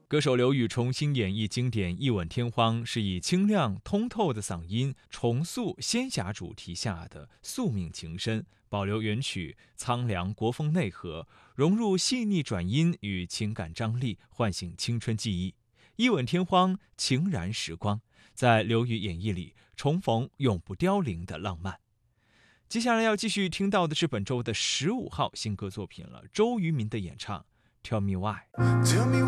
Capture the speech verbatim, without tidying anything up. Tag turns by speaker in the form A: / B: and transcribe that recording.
A: 歌手刘宇重新演绎经典《一吻天荒》，是以清亮通透的嗓音重塑仙侠主题下的宿命情深，保留原曲苍凉国风内核，融入细腻转音与情感张力，唤醒青春记忆。《一吻天荒》情燃时光，在刘宇演绎里重逢永不凋零的浪漫。接下来要继续听到的是本周的十五号新歌作品了，周渝民的演唱《Tell Me Why》。
B: Tell me